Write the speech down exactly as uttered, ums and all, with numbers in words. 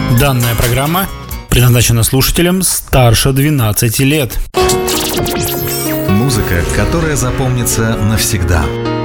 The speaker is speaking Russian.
Данная программа предназначена слушателям старше двенадцати лет. Музыка, которая запомнится навсегда.